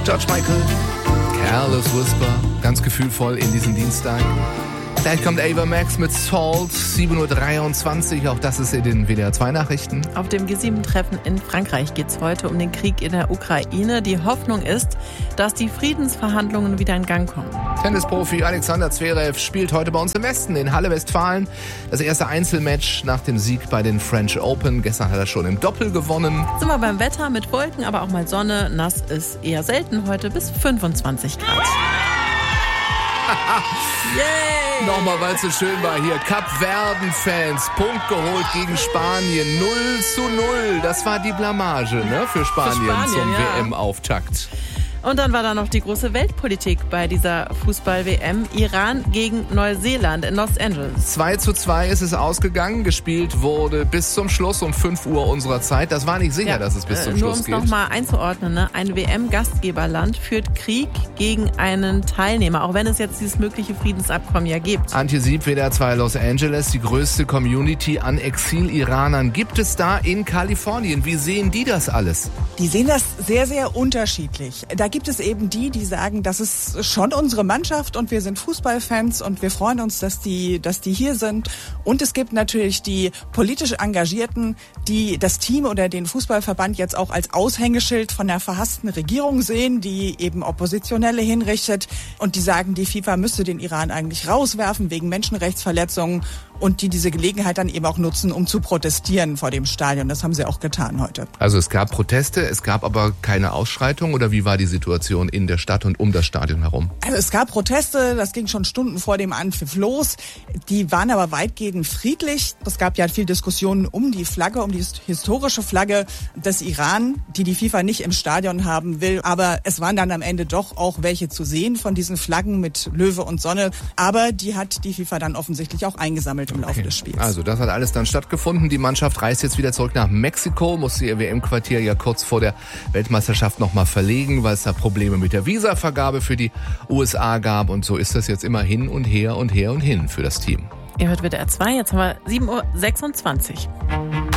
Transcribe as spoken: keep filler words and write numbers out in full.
George Michael, Careless Whisper, ganz gefühlvoll in diesen Dienstag. Gleich kommt Ava Max mit Salt, sieben Uhr dreiundzwanzig, auch das ist in den W D R zwei Nachrichten. Auf dem G sieben Treffen in Frankreich geht es heute um den Krieg in der Ukraine. Die Hoffnung ist, dass die Friedensverhandlungen wieder in Gang kommen. Tennisprofi Alexander Zverev spielt heute bei uns im Westen in Halle Westfalen. Das erste Einzelmatch nach dem Sieg bei den French Open. Gestern hat er schon im Doppel gewonnen. Sind wir beim Wetter mit Wolken, aber auch mal Sonne. Nass ist eher selten heute bis fünfundzwanzig Grad. Yay! Nochmal, weil es so schön war hier. Kapverden-Fans, Punkt geholt gegen Spanien. null zu null. Das war die Blamage, ne, für Spanien, für Spanien zum ja. W M-Auftakt. Und dann war da noch die große Weltpolitik bei dieser Fußball-W M. Iran gegen Neuseeland in Los Angeles. zwei zu zwei ist es ausgegangen. Gespielt wurde bis zum Schluss um fünf Uhr unserer Zeit. Das war nicht sicher, ja, dass es bis zum äh, Schluss geht. Nur um es nochmal einzuordnen, ne? Ein W M-Gastgeberland führt Krieg gegen einen Teilnehmer, auch wenn es jetzt dieses mögliche Friedensabkommen ja gibt. Antje Sieb, W D R zwei Los Angeles, die größte Community an Exil-Iranern gibt es da in Kalifornien. Wie sehen die das alles? Die sehen das sehr, sehr unterschiedlich. Da gibt es eben die, die sagen, das ist schon unsere Mannschaft und wir sind Fußballfans und wir freuen uns, dass die, dass die hier sind. Und es gibt natürlich die politisch Engagierten, die das Team oder den Fußballverband jetzt auch als Aushängeschild von der verhassten Regierung sehen, die eben Oppositionelle hinrichtet und die sagen, die FIFA müsste den Iran eigentlich rauswerfen wegen Menschenrechtsverletzungen und die diese Gelegenheit dann eben auch nutzen, um zu protestieren vor dem Stadion. Das haben sie auch getan heute. Also es gab Proteste, es gab aber keine Ausschreitung oder wie war die Situation in der Stadt und um das Stadion herum? Also es gab Proteste, das ging schon Stunden vor dem Anpfiff los. Die waren aber weitgehend friedlich. Es gab ja viel Diskussionen um die Flagge, um die historische Flagge des Iran, die die FIFA nicht im Stadion haben will. Aber es waren dann am Ende doch auch welche zu sehen von diesen Flaggen mit Löwe und Sonne. Aber die hat die FIFA dann offensichtlich auch eingesammelt im okay. Laufe des Spiels. Also das hat alles dann stattgefunden. Die Mannschaft reist jetzt wieder zurück nach Mexiko, musste ihr W M-Quartier ja kurz vor der Weltmeisterschaft nochmal verlegen, weil es da Probleme mit der Visavergabe für die U S A gab. Und so ist das jetzt immer hin und her und her und hin für das Team. Ihr hört W D R zwei, jetzt haben wir sieben Uhr sechsundzwanzig.